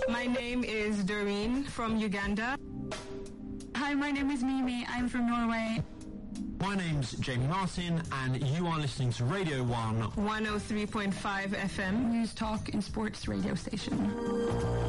My name is Doreen from Uganda. Hi, my name is Mimi. I'm from Norway. My name's Jamie Martin, and you are listening to Radio 1 103.5 FM. News, talk and sports radio station.